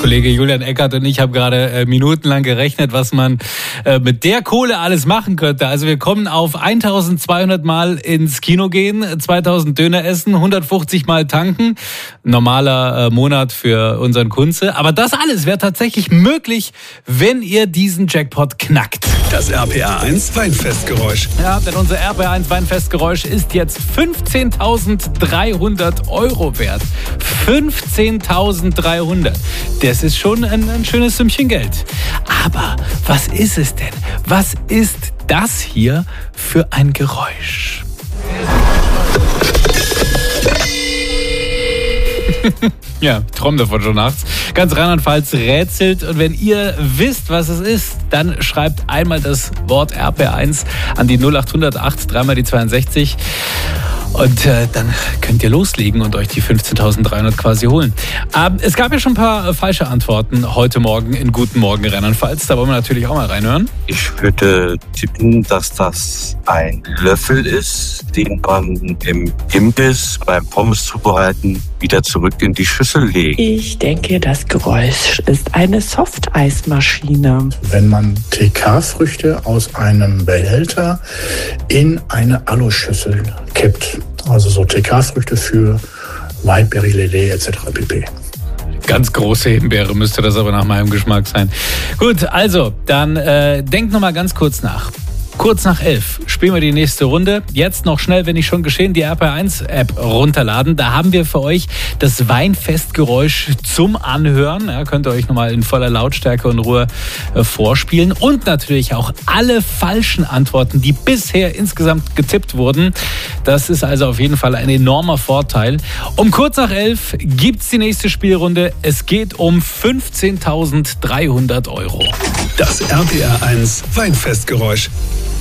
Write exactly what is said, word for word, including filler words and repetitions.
Kollege Julian Eckert und ich haben gerade äh, minutenlang gerechnet, was man äh, mit der Kohle alles machen könnte. Also wir kommen auf eintausendzweihundert Mal ins Kino gehen, zweitausend Döner essen, hundertfünfzig Mal tanken. Normaler äh, Monat für unseren Kunze. Aber das alles wäre tatsächlich möglich, wenn ihr diesen Jackpot knackt. Das R P R eins Weinfestgeräusch. Ja, denn unser R P R eins Weinfestgeräusch ist jetzt fünfzehntausenddreihundert Euro wert. fünfzehntausenddreihundert. Das ist schon ein, ein schönes Sümmchen Geld. Aber was ist es denn? Was ist das hier für ein Geräusch? Ja, träumt davon schon nachts. Ganz Rheinland-Pfalz rätselt. Und wenn ihr wisst, was es ist, dann schreibt einmal das Wort R P R eins an die null acht null null acht, dreimal die zweiundsechzig. Und äh, dann könnt ihr loslegen und euch die fünfzehntausenddreihundert quasi holen. Ähm, es gab ja schon ein paar äh, falsche Antworten heute Morgen in Guten Morgen Rheinland-Pfalz. Da wollen wir natürlich auch mal reinhören. Ich würde tippen, dass das ein Löffel ist, den man im Imbiss beim Pommes zubereiten wieder zurück in die Schüssel legt. Ich denke, das Geräusch ist eine Softeismaschine. Wenn man T K-Früchte aus einem Behälter in eine Aluschüssel kippt. Also so T K-Früchte für Wildberry, Lillet et cetera pp. Ganz große Himbeere müsste das aber nach meinem Geschmack sein. Gut, also, dann äh, denkt noch mal ganz kurz nach. Kurz nach elf spielen wir die nächste Runde. Jetzt noch schnell, wenn nicht schon geschehen, die R P R eins App runterladen. Da haben wir für euch das Weinfestgeräusch zum Anhören. Ja, könnt ihr euch nochmal in voller Lautstärke und Ruhe äh, vorspielen. Und natürlich auch alle falschen Antworten, die bisher insgesamt getippt wurden. Das ist also auf jeden Fall ein enormer Vorteil. Um kurz nach elf gibt's die nächste Spielrunde. Es geht um fünfzehntausenddreihundert Euro. Das R P R eins Weinfestgeräusch.